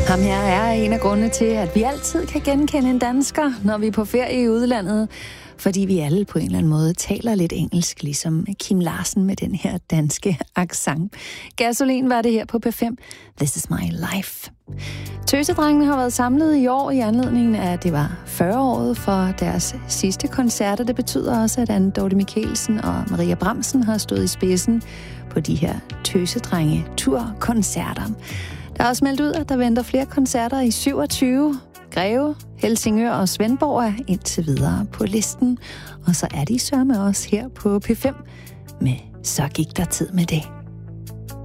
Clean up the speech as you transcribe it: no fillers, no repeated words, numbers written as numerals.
Ham her er en af grundene til, at vi altid kan genkende en dansker, når vi er på ferie i udlandet. Fordi vi alle på en eller anden måde taler lidt engelsk, ligesom Kim Larsen med den her danske accent. Gasolin var det her på P5. This is my life. Tøsedrengene har været samlet i år i anledningen af, at det var 40-året for deres sidste koncerter. Det betyder også, at Anne Dorte Michaelsen og Maria Bramsen har stået i spidsen på de her Tøsedrenge-turkoncerter. Der er også meldt ud, at der venter flere koncerter i 27. Greve, Helsingør og Svendborg er indtil videre på listen. Og så er de sørme også her på P5 med Så gik der tid med det.